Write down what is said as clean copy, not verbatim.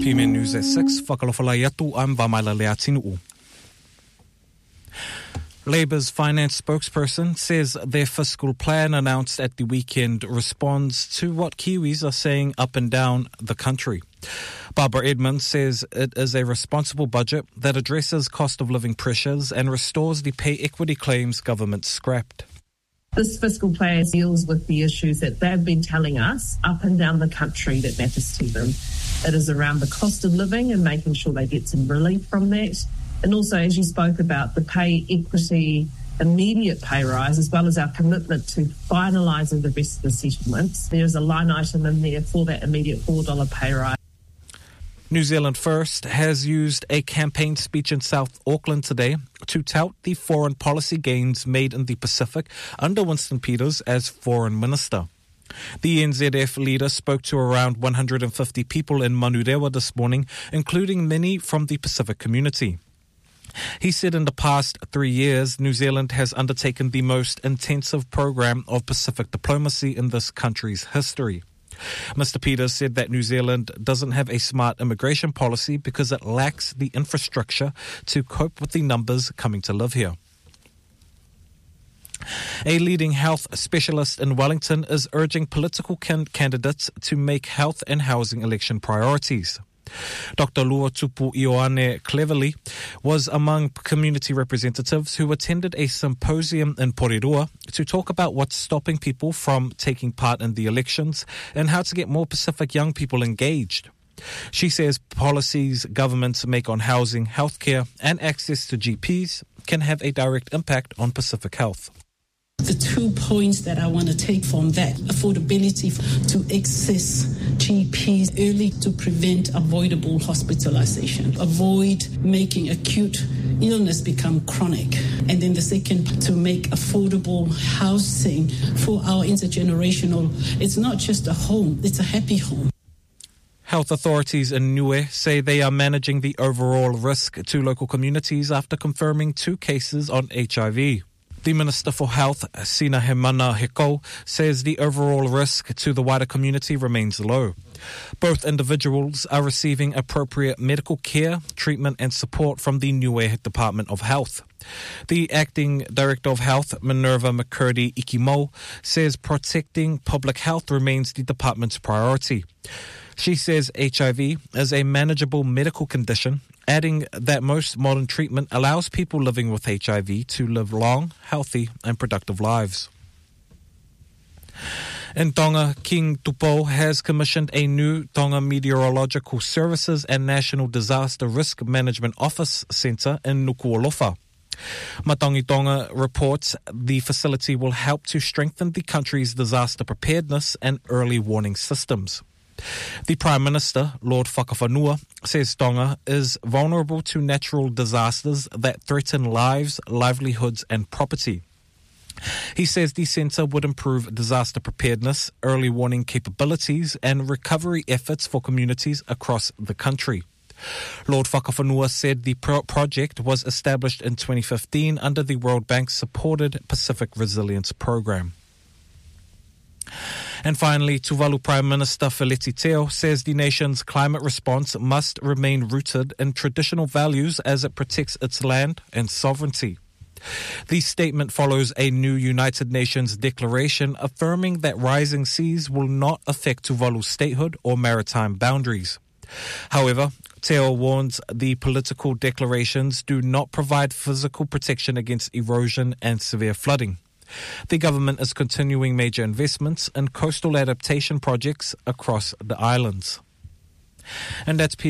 PMN News at 6, whakalawhalai atu, I'm Vamaila Leatinu'u. Labour's finance spokesperson says their fiscal plan announced at the weekend responds to what Kiwis are saying up and down the country. Barbara Edmonds says it is a responsible budget that addresses cost of living pressures and restores the pay equity claims government scrapped. This fiscal plan deals with the issues that they've been telling us up and down the country that matters to them. It is around the cost of living and making sure they get some relief from that. And also, as you spoke about, the pay equity immediate pay rise, as well as our commitment to finalising the rest of the settlements. There's a line item in there for that immediate $4 pay rise. New Zealand First has used a campaign speech in South Auckland today to tout the foreign policy gains made in the Pacific under Winston Peters as Foreign Minister. The NZF leader spoke to around 150 people in Manurewa this morning, including many from the Pacific community. He said in the past 3 years, New Zealand has undertaken the most intensive program of Pacific diplomacy in this country's history. Mr. Peters said that New Zealand doesn't have a smart immigration policy because it lacks the infrastructure to cope with the numbers coming to live here. A leading health specialist in Wellington is urging political candidates to make health and housing election priorities. Dr. Luatupu Ioane Cleverly was among community representatives who attended a symposium in Porirua to talk about what's stopping people from taking part in the elections and how to get more Pacific young people engaged. She says policies governments make on housing, healthcare and access to GPs can have a direct impact on Pacific health. The 2 points that I want to take from that: affordability to access GPs early to prevent avoidable hospitalization, avoid making acute illness become chronic, and then the second, to make affordable housing for our intergenerational. It's not just a home, it's a happy home. Health authorities in Niue say they are managing the overall risk to local communities after confirming 2 cases on HIV. The Minister for Health, Sina Hemana Heko, says the overall risk to the wider community remains low. Both individuals are receiving appropriate medical care, treatment and support from the Niue Department of Health. The Acting Director of Health, Minerva McCurdy Ikimo, says protecting public health remains the department's priority. She says HIV is a manageable medical condition, adding that most modern treatment allows people living with HIV to live long, healthy and productive lives. In Tonga, King Tupou has commissioned a new Tonga Meteorological Services and National Disaster Risk Management Office Centre in Nuku'alofa. Matangi Tonga reports the facility will help to strengthen the country's disaster preparedness and early warning systems. The Prime Minister, Lord Whakawhanua, says Tonga is vulnerable to natural disasters that threaten lives, livelihoods and property. He says the centre would improve disaster preparedness, early warning capabilities and recovery efforts for communities across the country. Lord Whakawhanua said the project was established in 2015 under the World Bank-supported Pacific Resilience Programme. And finally, Tuvalu Prime Minister Feleti Teo says the nation's climate response must remain rooted in traditional values as it protects its land and sovereignty. The statement follows a new United Nations declaration affirming that rising seas will not affect Tuvalu's statehood or maritime boundaries. However, Teo warns the political declarations do not provide physical protection against erosion and severe flooding. The government is continuing major investments in coastal adaptation projects across the islands. And that's